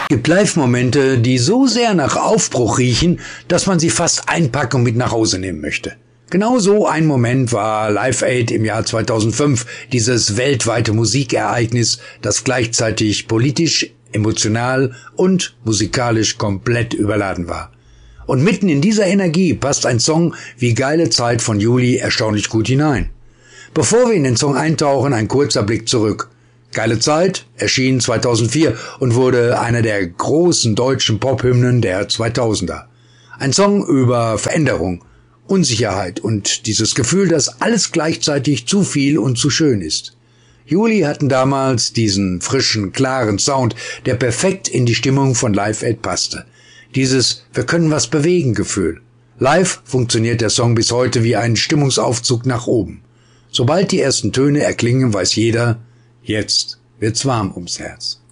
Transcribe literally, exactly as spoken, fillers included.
gibt Live-Momente, die so sehr nach Aufbruch riechen, dass man sie fast einpacken und mit nach Hause nehmen möchte. Genau so ein Moment war Live Aid im Jahr zweitausendfünf, dieses weltweite Musikereignis, das gleichzeitig politisch, emotional und musikalisch komplett überladen war. Und mitten in dieser Energie passt ein Song wie Geile Zeit von Juli erstaunlich gut hinein. Bevor wir in den Song eintauchen, ein kurzer Blick zurück. Geile Zeit erschien zweitausendvier und wurde einer der großen deutschen Pop-Hymnen der zweitausender. Ein Song über Veränderung, Unsicherheit und dieses Gefühl, dass alles gleichzeitig zu viel und zu schön ist. Juli hatten damals diesen frischen, klaren Sound, der perfekt in die Stimmung von Live Aid passte. Dieses Wir können was bewegen Gefühl. Live funktioniert der Song bis heute wie ein Stimmungsaufzug nach oben. Sobald die ersten Töne erklingen, weiß jeder, jetzt wird's warm ums Herz.